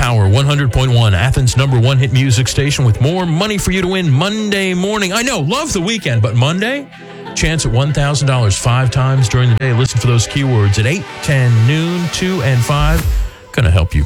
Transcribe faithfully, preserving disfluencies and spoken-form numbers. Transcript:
Power one hundred point one, Athens' number one hit music station, with more money for you to win Monday morning. I know, love the weekend, but Monday, chance at one thousand dollars five times during the day. Listen for those keywords at eight, ten, noon, two, and five. Going to help you